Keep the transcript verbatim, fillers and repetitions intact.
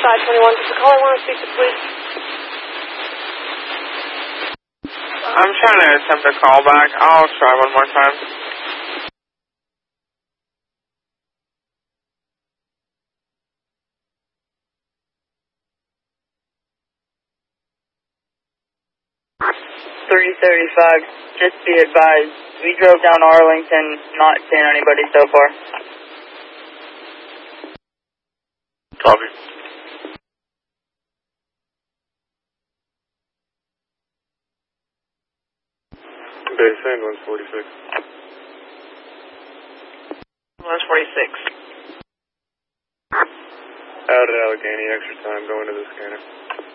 five twenty-one, this is the caller. I want to speak to police. I'm trying to attempt a call back. I'll try one more time. three thirty-five, just be advised, we drove down Arlington, not seeing anybody so far. Copy. Base ambulance forty-six. Ambulance forty-six. Out at Allegheny, extra time going to the scanner.